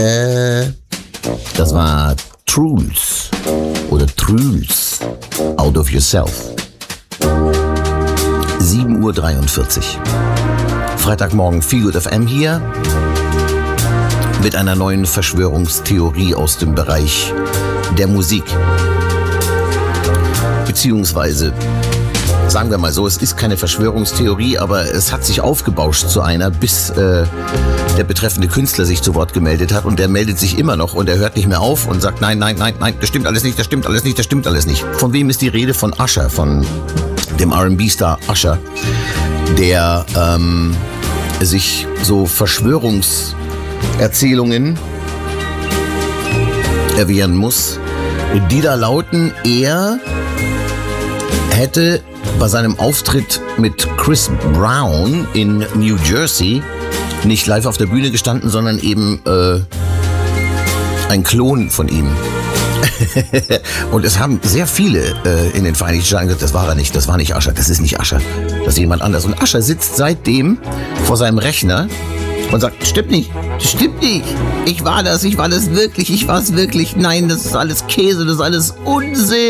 Das war Truls oder Truls, Out of Yourself. 7:43 Uhr. Freitagmorgen Feelgood FM hier mit einer neuen Verschwörungstheorie aus dem Bereich der Musik. Beziehungsweise, sagen wir mal so, es ist keine Verschwörungstheorie, aber es hat sich aufgebauscht zu einer, bis der betreffende Künstler sich zu Wort gemeldet hat, und der meldet sich immer noch und er hört nicht mehr auf und sagt, nein, das stimmt alles nicht, das stimmt alles nicht, das stimmt alles nicht. Von wem ist die Rede? Von Usher, von dem R&B-Star Usher, der sich so Verschwörungserzählungen erwehren muss, die da lauten, er hätte bei seinem Auftritt mit Chris Brown in New Jersey nicht live auf der Bühne gestanden, sondern eben ein Klon von ihm. Und es haben sehr viele in den Vereinigten Staaten gesagt, das war er nicht, das war nicht Usher, das ist nicht Usher, das ist jemand anders. Und Usher sitzt seitdem vor seinem Rechner und sagt, stimmt nicht, ich war es wirklich, nein, das ist alles Käse, das ist alles Unsinn.